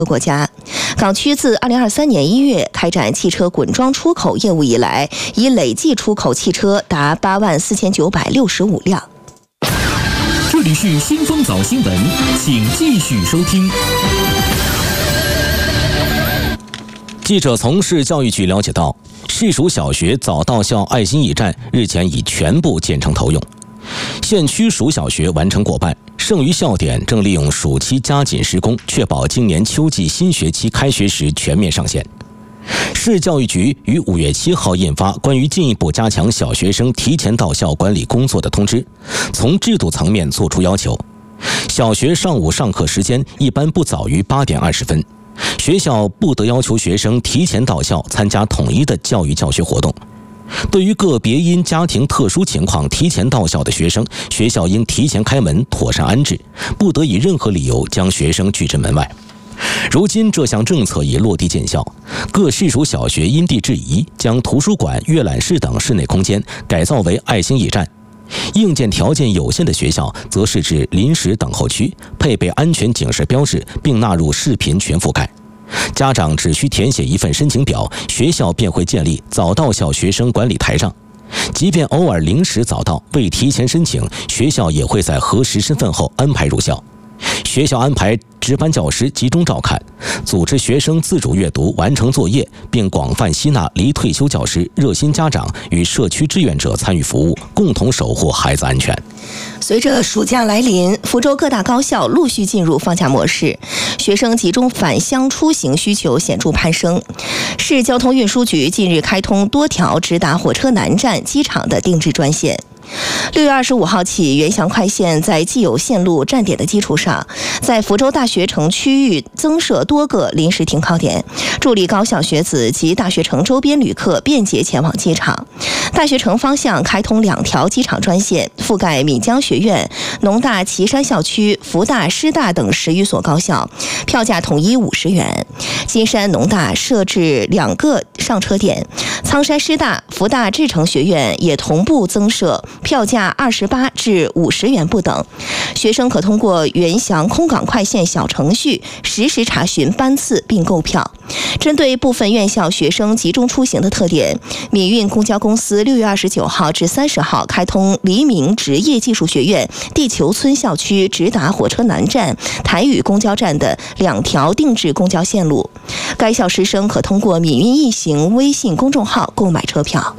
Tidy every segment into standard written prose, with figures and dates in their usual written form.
国家。港区自2023年1月开展汽车滚装出口业务以来，已累计出口汽车达84965辆。 这里是新风早新闻，请继续收听。记者从市教育局了解到，市属小学早到校爱心驿站日前已全部建成投用，县区属小学完成过半，剩余校点正利用暑期加紧施工，确保今年秋季新学期开学时全面上线。市教育局于5月7号印发关于进一步加强小学生提前到校管理工作的通知，从制度层面作出要求。小学上午上课时间一般不早于8点20分，学校不得要求学生提前到校参加统一的教育教学活动。对于个别因家庭特殊情况提前到校的学生，学校应提前开门妥善安置，不得以任何理由将学生拒之门外。如今这项政策已落地见效，各市属小学因地制宜，将图书馆、阅览室等室内空间改造为爱心驿站。硬件条件有限的学校则设置临时等候区，配备安全警示标志，并纳入视频全覆盖。家长只需填写一份申请表，学校便会建立早到校学生管理台账。即便偶尔临时早到未提前申请，学校也会在核实身份后安排入校。学校安排值班教师集中照看，组织学生自主阅读完成作业，并广泛吸纳离退休教师、热心家长与社区志愿者参与服务，共同守护孩子安全。 随着暑假来临，福州各大高校陆续进入放假模式，学生集中返乡出行需求显著攀升。市交通运输局近日开通多条直达火车南站、机场的定制专线。6月25号起，原祥快线在既有线路站点的基础上，在福州大学城区域增设多个临时停靠点，助力高校学子及大学城周边旅客便捷前往机场。大学城方向开通2条机场专线，覆盖闽江学院、农大岐山校区、福大、师大等10余所高校，票价统一50元。金山农大设置2个上车点，苍山师大、福大智诚学院也同步增设，票价28至50元不等。学生可通过原祥空港快线小程序实时查询班次并购票。针对部分院校学生集中出行的特点，闽运公交公司6月29号至30号开通黎明职业技术学院地球村校区直达火车南站、台语公交站的2条定制公交线路。该校师生可通过闽运易行微信公众号购买车票。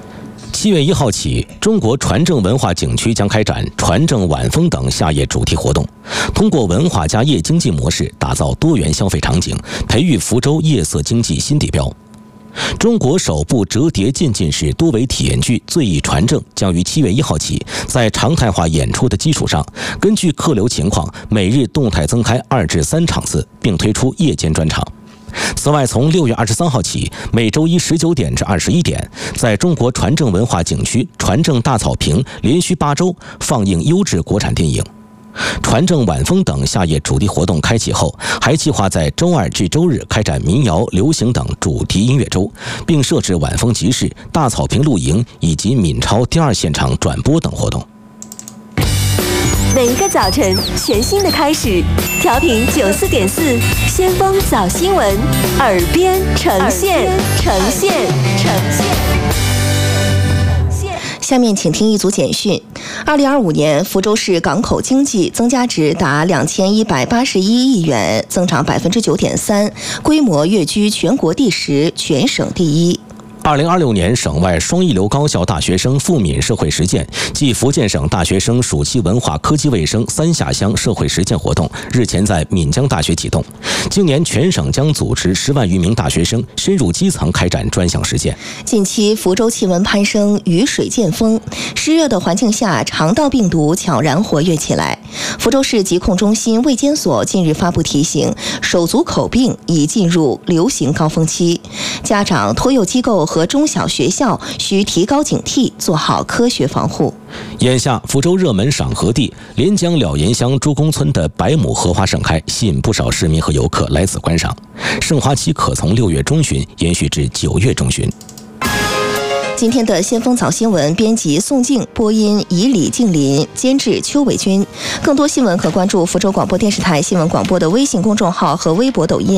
7月1号起，中国船政文化景区将开展船政晚风等夏夜主题活动，通过文化加夜经济模式打造多元消费场景，培育福州夜色经济新地标。中国首部折叠渐进式多维体验剧《醉忆船政》将于7月1号起，在常态化演出的基础上，根据客流情况，每日动态增开2至3场次，并推出夜间专场。此外，从6月23号起，每周一19点至21点，在中国船政文化景区船政大草坪连续8周放映优质国产电影。船政晚风等夏夜主题活动开启后，还计划在周2至周日开展民谣、流行等主题音乐周，并设置晚风集市、大草坪露营以及闽超第2现场转播等活动。 每一个早晨，全新的开始。调频94.4，先锋早新闻，耳边呈现。 下面请听一组简讯。2025年，福州市港口经济增加值达2181亿元，增长9.3%，规模跃居全国第10，全省第1。 2026年省外双一流高校大学生赴闽社会实践暨福建省大学生暑期文化科技卫生3下乡社会实践活动日前在闽江大学启动。今年全省将组织10万余名大学生深入基层开展专项实践。 近期福州气温攀升，雨水见风，湿热的环境下，肠道病毒悄然活跃起来。福州市疾控中心卫监所近日发布提醒，手足口病已进入流行高峰期，家长、托幼机构和中小学校需提高警惕，做好科学防护。 眼下，福州热门赏荷地连江了岩乡朱公村的百亩荷花盛开，吸引不少市民和游客来此观赏。盛花期可从6月中旬延续至9月中旬。 今天的先锋早新闻，编辑宋静，播音以李静林，监制邱伟军。更多新闻可关注福州广播电视台新闻广播的微信公众号和微博、抖音。